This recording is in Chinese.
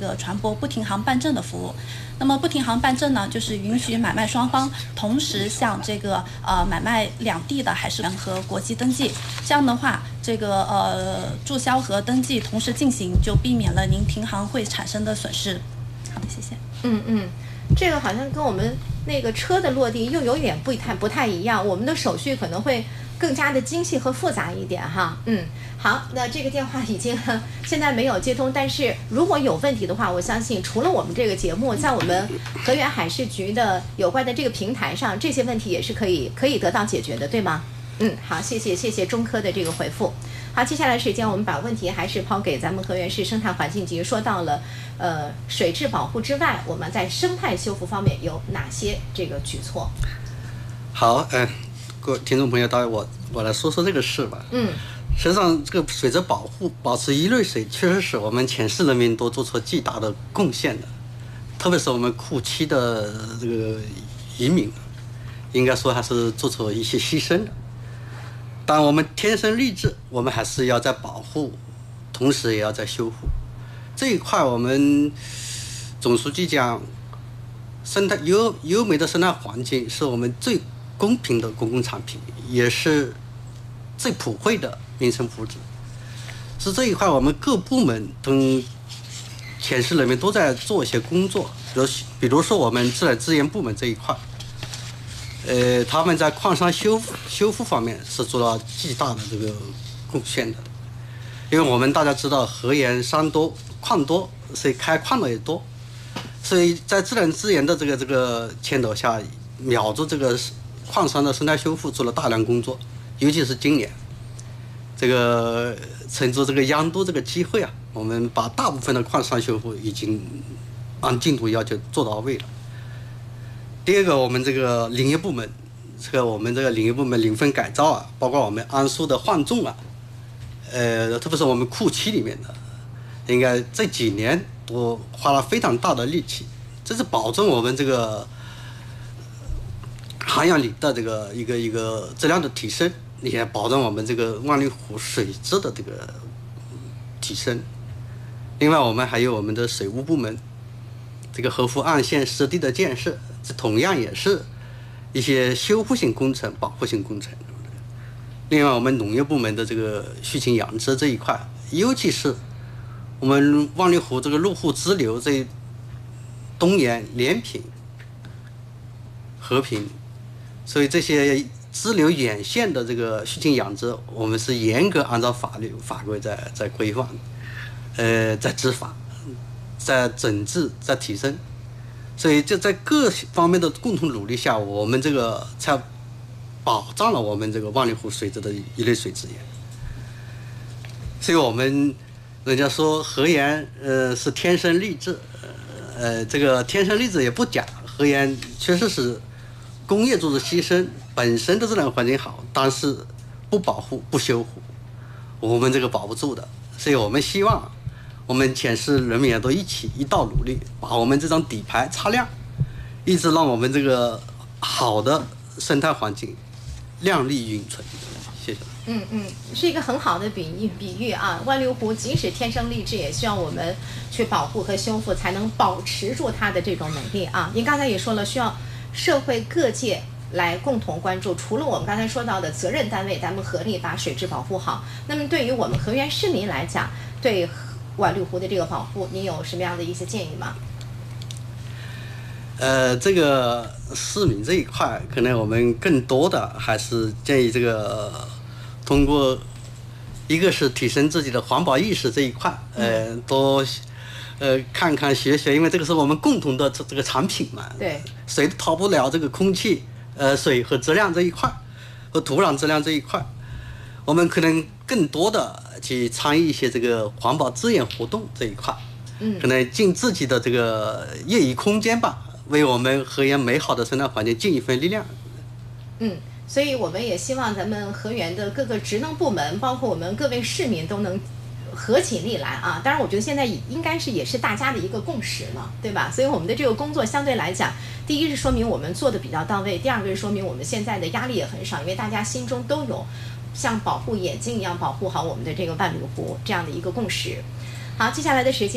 个船舶不停航办证的服务。那么不停航办证呢，就是允许买卖双方同时向这个买卖两地的海事员和国际登记。这样的话，这个注销和登记同时进行，就避免了您停航会产生的损失。好的，谢谢。 这个好像跟我们那个车的落地又有点不太一样，我们的手续可能会更加的精细和复杂一点哈。好，那这个电话已经现在没有接通，但是如果有问题的话，我相信除了我们这个节目，在我们河源海事局的有关的这个平台上，这些问题也是可以得到解决的，对吗？好，谢谢中科的这个回复。好，接下来时间我们把问题还是抛给咱们河源市生态环境局，说到了水质保护之外，我们在生态修复方面有哪些这个举措？ 好，各位听众朋友，大家我来说说这个事吧。实际上，这个水质保护、保持一类水，确实是我们全市人民都做出巨大的贡献的。特别是我们库区的这个渔民，应该说还是做出一些牺牲的。但我们天生丽质，我们还是要在保护，同时也要在修复。这一块，我们总书记讲，生态优美的生态环境是我们最公平的公共产品，也是最普惠的民生福祉。是这一块，我们各部门跟全市人民都在做一些工作，比如说我们自然资源部门这一块，他们在矿山修复方面是做了巨大的这个贡献的。因为我们大家知道，河源山多矿多，所以开矿的也多，所以在自然资源的这个牵头下，瞄着这个矿山的生态修复做了大量工作。尤其是今年，这个趁着这个央都这个机会啊，我们把大部分的矿山修复已经按进度要求做到位了。第二个，我们这个林业部门，林业部门林分改造啊，包括我们桉树的换种啊，特别是我们库区里面的，应该这几年都花了非常大的力气，这是保证我们这个涵养里的这个一个质量的提升，也保证我们这个万里湖水质的这个提升。另外，我们还有我们的水务部门，这个河湖岸线湿地的建设，这同样也是一些修复性工程、保护性工程。另外，我们农业部门的这个畜禽养殖这一块，尤其是我们万里湖这个入户支流这东沿、连平、和平，所以这些支流沿线的这个畜禽养殖，我们是严格按照法律法规在规范，在执法，在整治，在提升。所以就在各方面的共同努力下，我们这个才保障了我们这个万里湖水质的一类水资源。所以我们人家说河源是天生丽质，这个天生丽质也不假，河源确实是工业做的牺牲，本身的自然环境好，但是不保护不修护，我们这个保不住的。所以我们希望我们全市人民都一道努力，把我们这张底牌擦亮，一直让我们这个好的生态环境亮丽永存。谢谢。 是一个很好的比喻啊！万里湖即使天生丽质，也需要我们去保护和修复，才能保持住它的这种美丽啊！您刚才也说了，需要社会各界来共同关注。除了我们刚才说到的责任单位，咱们合力把水质保护好。那么对于我们河源市民来讲，对万里湖的这个保护，您有什么样的一些建议吗？ 这个市民这一块，可能我们更多的还是建议这个通过一个是提升自己的环保意识这一块，多看看学学，因为这个是我们共同的这个产品嘛， 对， 谁都逃不了这个空气、水和质量这一块，和土壤质量这一块，我们可能更多的去参与一些这个环保资源活动这一块，可能尽自己的这个业余空间吧，为我们河源美好的生态环境尽一份力量。 所以我们也希望咱们河源的各个职能部门，包括我们各位市民都能合起力来啊！当然，我觉得现在应该也是大家的一个共识了，对吧？所以我们的这个工作相对来讲，第一是说明我们做的比较到位，第二个是说明我们现在的压力也很少，因为大家心中都有像保护眼睛一样保护好我们的这个万里湖这样的一个共识。好，接下来的时间。